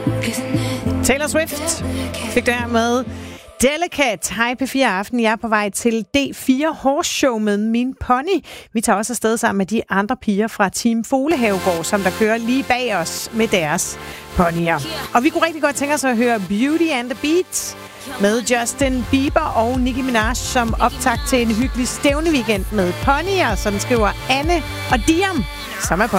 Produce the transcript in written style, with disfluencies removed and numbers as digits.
Taylor Swift fik der med Delicate. Hej P4 Aften. Jeg er på vej til D4 Horse Show med min pony. Vi tager også afsted sammen med de andre piger fra Team Folehavegård, som der kører lige bag os med deres ponyer. Og vi kunne rigtig godt tænke os at høre Beauty and the Beat med Justin Bieber og Nicki Minaj som optakt til en hyggelig stævne weekend med ponyer, sådan skriver Anne og Diam, som er